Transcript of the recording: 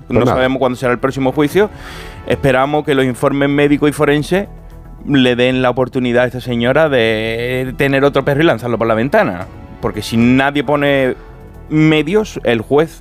Pues no nada. sabemos cuándo será el próximo juicio. Esperamos que los informes médicos y forenses le den la oportunidad a esta señora de tener otro perro y lanzarlo por la ventana. Porque si nadie pone medios, el juez